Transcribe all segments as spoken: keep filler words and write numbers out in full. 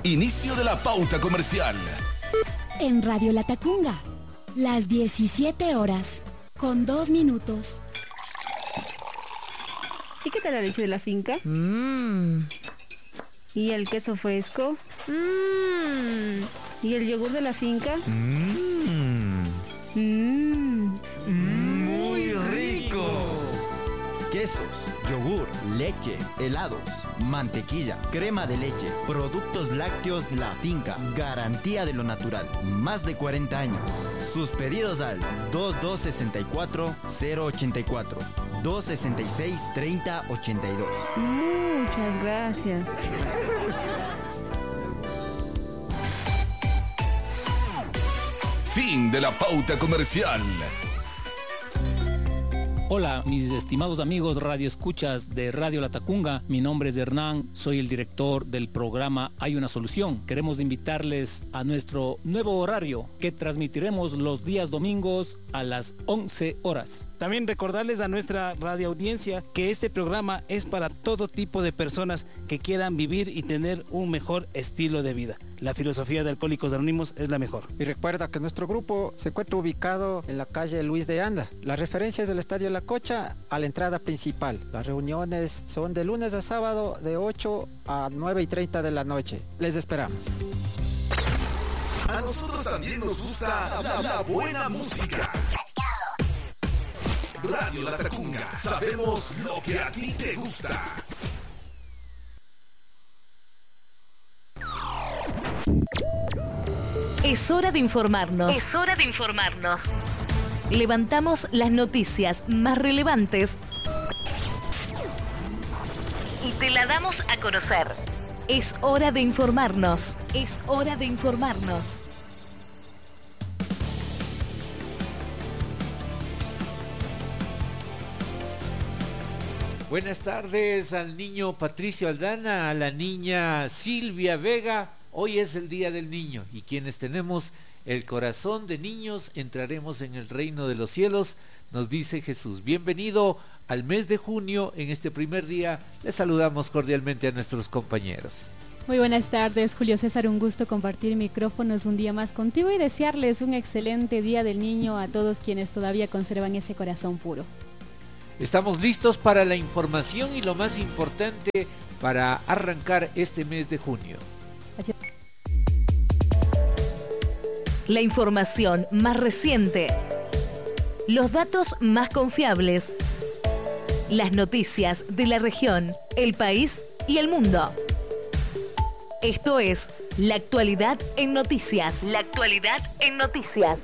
Inicio de la pauta comercial. En Radio Latacunga, las diecisiete horas, con dos minutos. ¿Y qué tal la leche de la finca? Mmm. ¿Y el queso fresco? Mmm. ¿Y el yogur de la finca? Mmm. Mmm. Muy rico. Quesos, yogur, leche, helados, mantequilla, crema de leche, productos lácteos La Finca, garantía de lo natural, más de cuarenta años. Sus pedidos al dos dos seis cuatro cero ocho cuatro, dos seis seis tres cero ocho dos. Muchas gracias. Fin de la pauta comercial. Hola, mis estimados amigos radioescuchas de Radio Latacunga. Mi nombre es Hernán, soy el director del programa Hay una Solución. Queremos invitarles a nuestro nuevo horario que transmitiremos los días domingos a las once horas. También recordarles a nuestra radioaudiencia que este programa es para todo tipo de personas que quieran vivir y tener un mejor estilo de vida. La filosofía de Alcohólicos Anónimos es la mejor. Y recuerda que nuestro grupo se encuentra ubicado en la calle Luis de Anda. La referencia es del Estadio La Cocha a la entrada principal. Las reuniones son de lunes a sábado de ocho a nueve y treinta de la noche. Les esperamos. A nosotros también nos gusta la, la buena música. Radio Latacunga, sabemos lo que a ti te gusta. Es hora de informarnos. Es hora de informarnos. Levantamos las noticias más relevantes y te la damos a conocer. Es hora de informarnos. Es hora de informarnos. Buenas tardes al niño Patricio Aldana, a la niña Silvia Vega. Hoy es el Día del Niño y quienes tenemos el corazón de niños entraremos en el reino de los cielos, nos dice Jesús. Bienvenido al mes de junio. En este primer día les saludamos cordialmente a nuestros compañeros. Muy buenas tardes, Julio César, un gusto compartir micrófonos un día más contigo y desearles un excelente Día del Niño a todos quienes todavía conservan ese corazón puro. Estamos listos para la información y lo más importante para arrancar este mes de junio. Así... La información más reciente, los datos más confiables, las noticias de la región, el país y el mundo. Esto es La Actualidad en Noticias. La Actualidad en Noticias.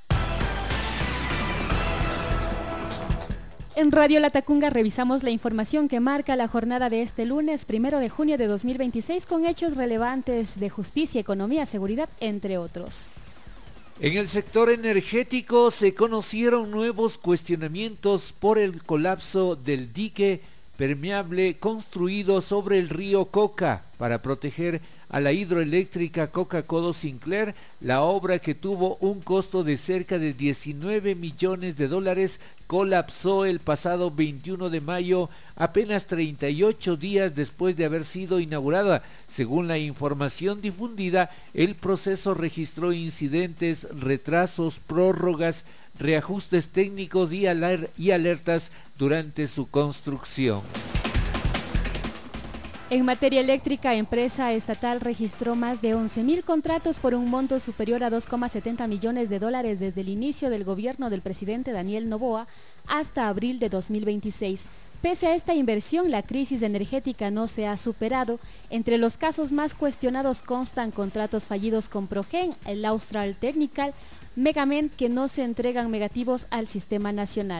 En Radio Latacunga revisamos la información que marca la jornada de este lunes, primero de junio de dos mil veintiséis, con hechos relevantes de justicia, economía, seguridad, entre otros. En el sector energético se conocieron nuevos cuestionamientos por el colapso del dique permeable construido sobre el río Coca para proteger a la hidroeléctrica Coca-Codo Sinclair. La obra, que tuvo un costo de cerca de diecinueve millones de dólares, colapsó el pasado veintiuno de mayo, apenas treinta y ocho días después de haber sido inaugurada. Según la información difundida, el proceso registró incidentes, retrasos, prórrogas, reajustes técnicos y, aler- y alertas durante su construcción. En materia eléctrica, empresa estatal registró más de once mil contratos por un monto superior a dos coma setenta millones de dólares desde el inicio del gobierno del presidente Daniel Noboa hasta abril de dos mil veintiséis. Pese a esta inversión, la crisis energética no se ha superado. Entre los casos más cuestionados constan contratos fallidos con Progen, el Austral Technical, Megament, que no se entregan negativos al sistema nacional.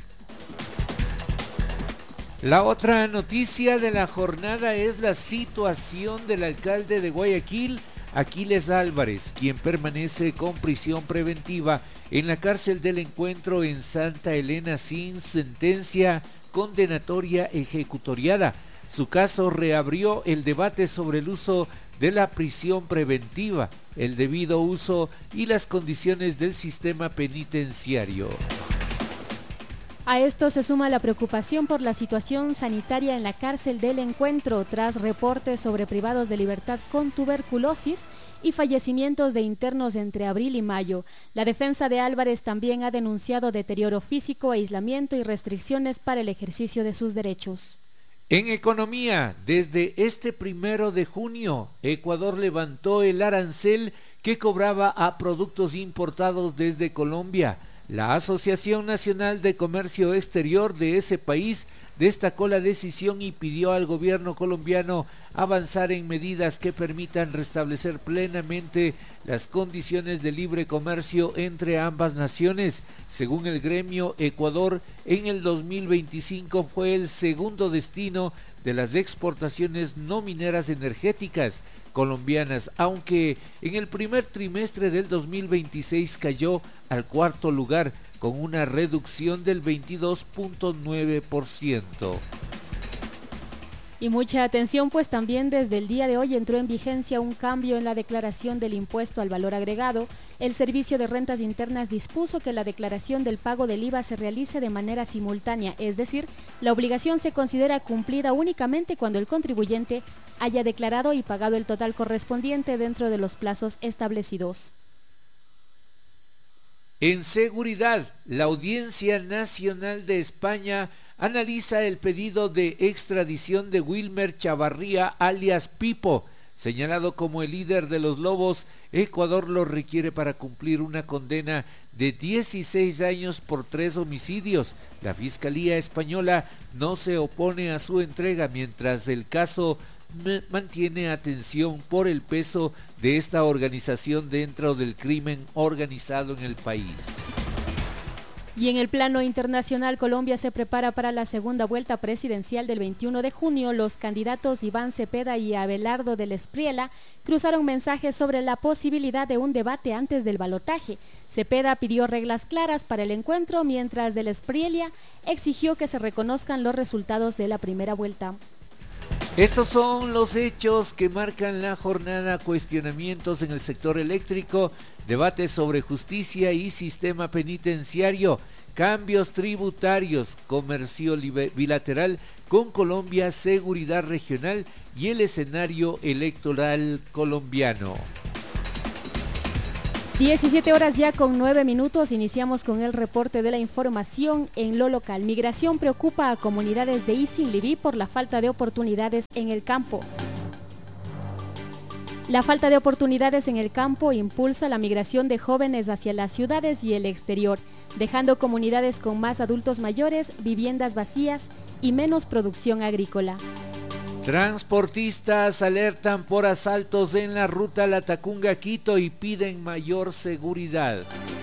La otra noticia de la jornada es la situación del alcalde de Guayaquil, Aquiles Álvarez, quien permanece con prisión preventiva en la cárcel del Encuentro en Santa Elena sin sentencia condenatoria ejecutoriada. Su caso reabrió el debate sobre el uso de la prisión preventiva, el debido uso y las condiciones del sistema penitenciario. A esto se suma la preocupación por la situación sanitaria en la cárcel del Encuentro tras reportes sobre privados de libertad con tuberculosis y fallecimientos de internos entre abril y mayo. La defensa de Álvarez también ha denunciado deterioro físico, aislamiento y restricciones para el ejercicio de sus derechos. En economía, desde este primero de junio, Ecuador levantó el arancel que cobraba a productos importados desde Colombia. La Asociación Nacional de Comercio Exterior de ese país destacó la decisión y pidió al gobierno colombiano avanzar en medidas que permitan restablecer plenamente las condiciones de libre comercio entre ambas naciones. Según el gremio, Ecuador en el dos mil veinticinco fue el segundo destino de las exportaciones no mineras energéticas colombianas, aunque en el primer trimestre del dos mil veintiséis cayó al cuarto lugar con una reducción del veintidós punto nueve por ciento. Y mucha atención, pues también desde el día de hoy entró en vigencia un cambio en la declaración del impuesto al valor agregado. El Servicio de Rentas Internas dispuso que la declaración del pago del I V A se realice de manera simultánea, es decir, la obligación se considera cumplida únicamente cuando el contribuyente haya declarado y pagado el total correspondiente dentro de los plazos establecidos. En seguridad, la Audiencia Nacional de España analiza el pedido de extradición de Wilmer Chavarría, alias Pipo, señalado como el líder de los Lobos. Ecuador lo requiere para cumplir una condena de dieciséis años por tres homicidios. La Fiscalía Española no se opone a su entrega, mientras el caso mantiene atención por el peso de esta organización dentro del crimen organizado en el país. Y en el plano internacional, Colombia se prepara para la segunda vuelta presidencial del veintiuno de junio. Los candidatos Iván Cepeda y Abelardo del Espriella cruzaron mensajes sobre la posibilidad de un debate antes del balotaje. Cepeda pidió reglas claras para el encuentro, mientras del Espriella exigió que se reconozcan los resultados de la primera vuelta. Estos son los hechos que marcan la jornada: cuestionamientos en el sector eléctrico, debates sobre justicia y sistema penitenciario, cambios tributarios, comercio bilateral con Colombia, seguridad regional y el escenario electoral colombiano. diecisiete horas ya con nueve minutos, iniciamos con el reporte de la información en lo local. Migración preocupa a comunidades de Isinlibí por la falta de oportunidades en el campo. La falta de oportunidades en el campo impulsa la migración de jóvenes hacia las ciudades y el exterior, dejando comunidades con más adultos mayores, viviendas vacías y menos producción agrícola. Transportistas alertan por asaltos en la ruta Latacunga-Quito y piden mayor seguridad.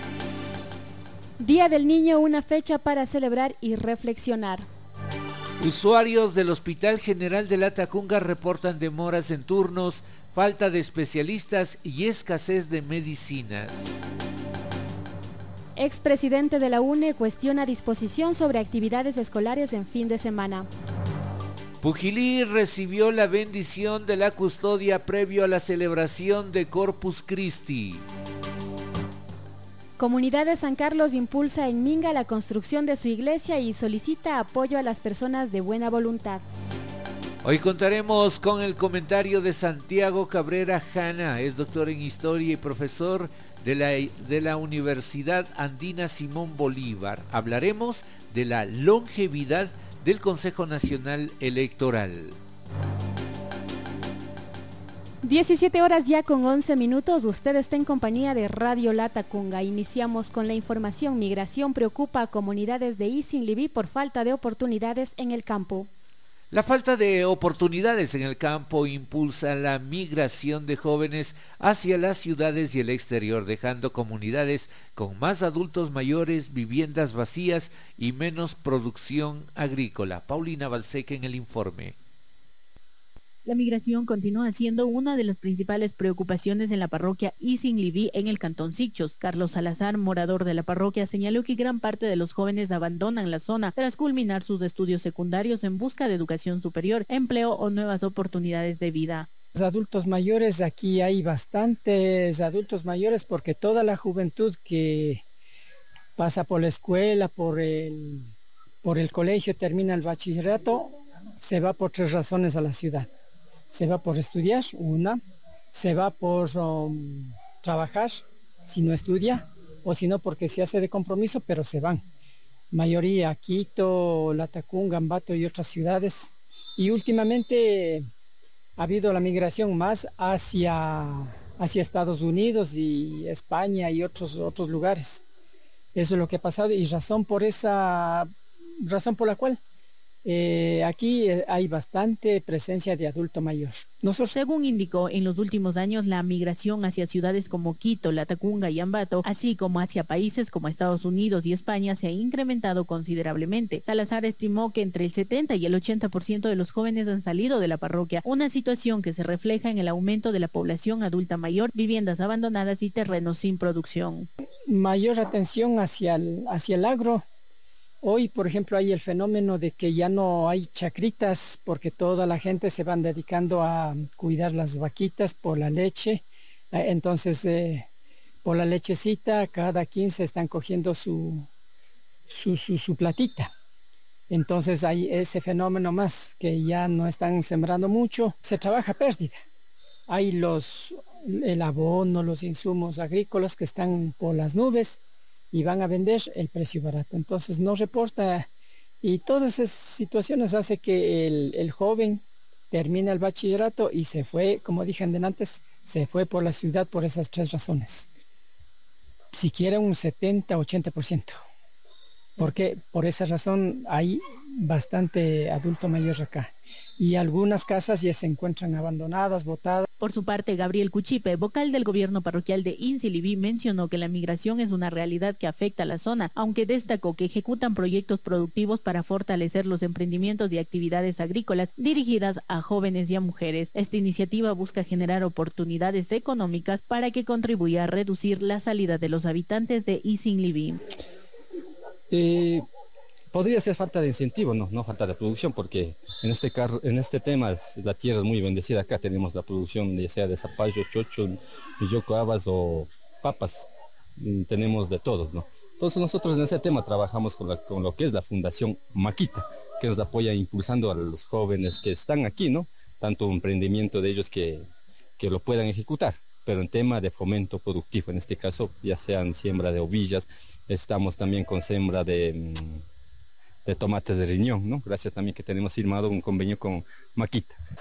Día del Niño, una fecha para celebrar y reflexionar. Usuarios del Hospital General de Latacunga reportan demoras en turnos, falta de especialistas y escasez de medicinas. Expresidente de la U N E cuestiona disposición sobre actividades escolares en fin de semana. Pujilí recibió la bendición de la custodia previo a la celebración de Corpus Christi. Comunidad de San Carlos impulsa en Minga la construcción de su iglesia y solicita apoyo a las personas de buena voluntad. Hoy contaremos con el comentario de Santiago Cabrera Jana, es doctor en Historia y profesor de la, de la Universidad Andina Simón Bolívar. Hablaremos de la longevidad del Consejo Nacional Electoral. diecisiete horas ya con once minutos, usted está en compañía de Radio Latacunga. Iniciamos con la información. Migración preocupa a comunidades de Isinlibí por falta de oportunidades en el campo. La falta de oportunidades en el campo impulsa la migración de jóvenes hacia las ciudades y el exterior, dejando comunidades con más adultos mayores, viviendas vacías y menos producción agrícola. Paulina Balseca en el informe. La migración continúa siendo una de las principales preocupaciones en la parroquia Isinlibí en el cantón Sichos. Carlos Salazar, morador de la parroquia, señaló que gran parte de los jóvenes abandonan la zona tras culminar sus estudios secundarios en busca de educación superior, empleo o nuevas oportunidades de vida. Los adultos mayores, aquí hay bastantes adultos mayores porque toda la juventud que pasa por la escuela, por el por el colegio, termina el bachillerato, se va por tres razones a la ciudad. Se va por estudiar, una, se va por um, trabajar, si no estudia, o si no porque se hace de compromiso, pero se van. Mayoría, Quito, Latacunga, Ambato y otras ciudades. Y últimamente ha habido la migración más hacia, hacia Estados Unidos y España y otros, otros lugares. Eso es lo que ha pasado y razón por esa razón por la cual eh, aquí hay bastante presencia de adulto mayor. Nosotros, según indicó, en los últimos años la migración hacia ciudades como Quito, Latacunga y Ambato, así como hacia países como Estados Unidos y España, se ha incrementado considerablemente. Salazar estimó que entre el setenta y el ochenta por ciento de los jóvenes han salido de la parroquia, una situación que se refleja en el aumento de la población adulta mayor, viviendas abandonadas y terrenos sin producción. Mayor atención hacia el, hacia el agro. Hoy, por ejemplo, hay el fenómeno de que ya no hay chacritas porque toda la gente se van dedicando a cuidar las vaquitas por la leche. Entonces, eh, por la lechecita, cada quince están cogiendo su, su, su, su platita. Entonces hay ese fenómeno más, que ya no están sembrando mucho. Se trabaja a pérdida. Hay los, el abono, los insumos agrícolas que están por las nubes y van a vender el precio barato. Entonces no reporta, y todas esas situaciones hace que el, el joven termine el bachillerato y se fue, como dije antes, se fue por la ciudad por esas tres razones. Siquiera un setenta, ochenta por ciento. Porque por esa razón hay bastante adulto mayor acá. Y algunas casas ya se encuentran abandonadas, botadas. Por su parte, Gabriel Cuchipe, vocal del gobierno parroquial de Insilibí, mencionó que la migración es una realidad que afecta a la zona, aunque destacó que ejecutan proyectos productivos para fortalecer los emprendimientos y actividades agrícolas dirigidas a jóvenes y a mujeres. Esta iniciativa busca generar oportunidades económicas para que contribuya a reducir la salida de los habitantes de Insilibí. Eh, podría ser falta de incentivo, no, no falta de producción, porque en este, car en este tema la tierra es muy bendecida. Acá tenemos la producción, ya sea de zapallo, chocho, yoco, habas o papas, tenemos de todos, ¿no? Entonces nosotros en ese tema trabajamos con, la, con lo que es la Fundación Maquita, que nos apoya impulsando a los jóvenes que están aquí, ¿no? Tanto un emprendimiento de ellos que, que lo puedan ejecutar, pero en tema de fomento productivo, en este caso ya sean siembra de ovillas, estamos también con siembra de, de tomates de riñón, ¿no? Gracias también que tenemos firmado un convenio con Maquita.